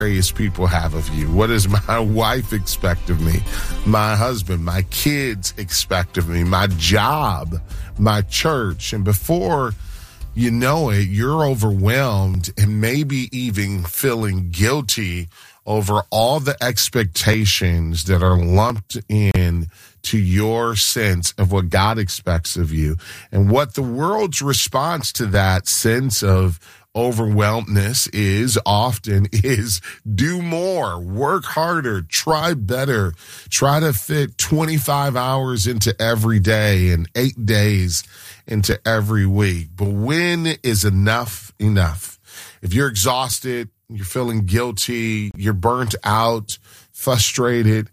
various people have of you? What does my wife expect of me? My husband, my kids expect of me, my job, my church. And before you know it, you're overwhelmed and maybe even feeling guilty over all the expectations that are lumped in to your sense of what God expects of you. And what the world's response to that sense of overwhelmedness is do more, work harder, try better, try to fit 25 hours into every day and 8 days into every week. But when is enough enough? If you're exhausted, you're feeling guilty, you're burnt out, frustrated,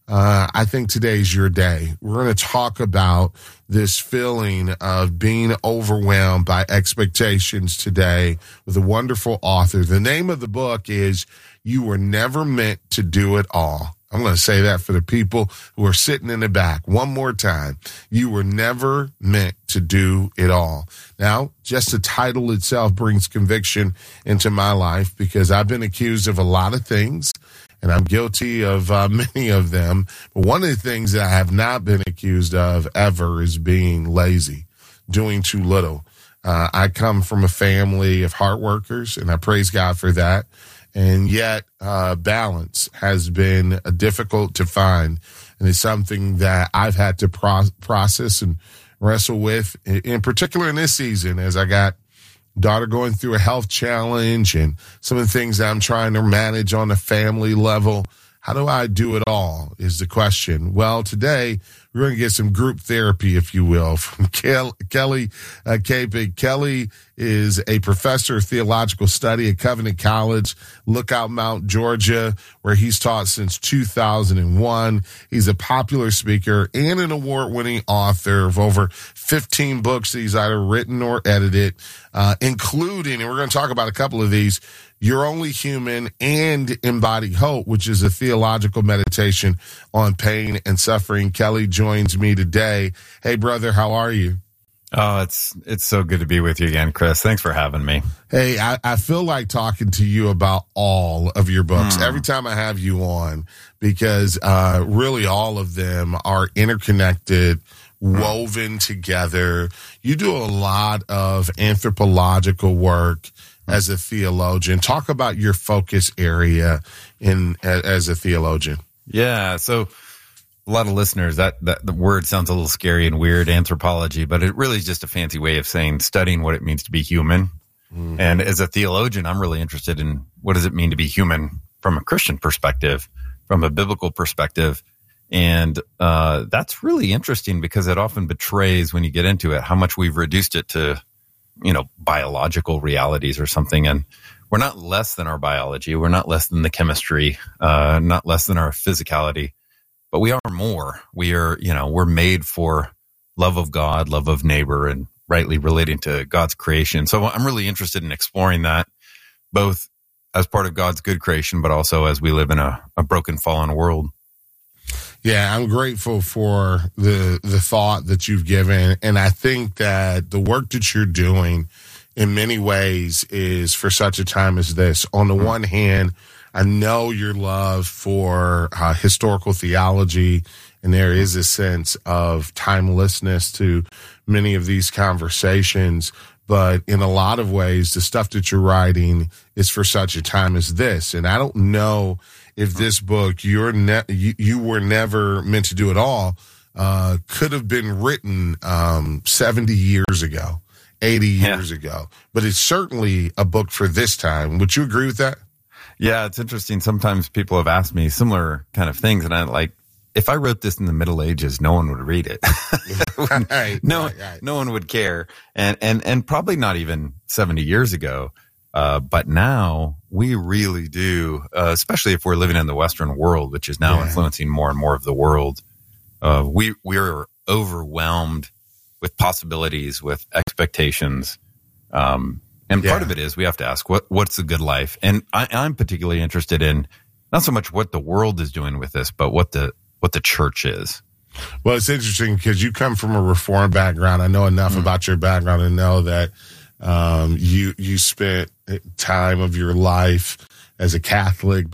I think today's your day. We're going to talk about this feeling of being overwhelmed by expectations today with a wonderful author. The name of the book is You Were Never Meant to Do It All. I'm going to say that for the people who are sitting in the back. One more time. You were never meant to do it all. Now, just the title itself brings conviction into my life because I've been accused of a lot of things, and I'm guilty of many of them. But one of the things that I have not been accused of ever is being lazy, doing too little. I come from a family of hard workers, and I praise God for that. And yet, balance has been difficult to find. And it's something that I've had to process and wrestle with, in particular in this season, as I got daughter going through a health challenge and some of the things that I'm trying to manage on a family level. How do I do it all is the question. Well, today we're going to get some group therapy, if you will, from Kelly Capek. Kelly is a professor of theological study at Covenant College, Lookout Mount, Georgia, where he's taught since 2001. He's a popular speaker and an award-winning author of over 15 books that he's either written or edited, including, and we're going to talk about a couple of these, You're Only Human and Embody Hope, which is a theological meditation on pain and suffering. Kelly joins me today. Hey, brother, how are you? Oh, it's so good to be with you again, Chris. Thanks for having me. Hey, I feel like talking to you about all of your books every time I have you on, because really all of them are interconnected, woven together. You do a lot of anthropological work as a theologian. Talk about your focus area as a theologian. Yeah, so a lot of listeners, that the word sounds a little scary and weird, anthropology, but it really is just a fancy way of saying studying what it means to be human. Mm-hmm. And as a theologian, I'm really interested in what does it mean to be human from a Christian perspective, from a biblical perspective. And that's really interesting because it often betrays, when you get into it, how much we've reduced it to, biological realities or something. And we're not less than our biology. We're not less than the chemistry, not less than our physicality. But we are more. We are, we're made for love of God, love of neighbor, and rightly relating to God's creation. So I'm really interested in exploring that, both as part of God's good creation, but also as we live in a broken, fallen world. Yeah, I'm grateful for the thought that you've given. And I think that the work that you're doing in many ways is for such a time as this. On the one hand, I know your love for historical theology, and there is a sense of timelessness to many of these conversations. But in a lot of ways, the stuff that you're writing is for such a time as this. And I don't know if this book, You Were Never Meant to Do It All, could have been written 70 years ago, 80 years ago. But it's certainly a book for this time. Would you agree with that? Yeah, it's interesting. Sometimes people have asked me similar kind of things, and I'm like, if I wrote this in the Middle Ages, no one would read it. No one would care. And probably not even 70 years ago. But now we really do, especially if we're living in the Western world, which is now influencing more and more of the world. We're overwhelmed with possibilities, with expectations. And part of it is we have to ask, what's a good life? And I'm particularly interested in not so much what the world is doing with this, but what the church is. Well, it's interesting because you come from a Reformed background. I know enough about your background to know that you spent time of your life as a Catholic,